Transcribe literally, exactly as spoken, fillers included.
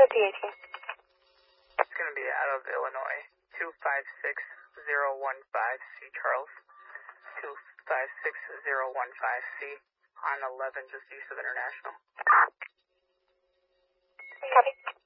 D A T. It's going to be out of Illinois. two five six zero one five C Charles. two five six zero one five C on eleven just east of International. Copy.